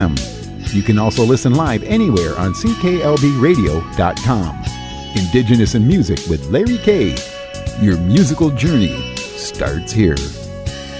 You can also listen live anywhere on cklbradio.com. Indigenous in Music with Larry K. Your musical journey starts here.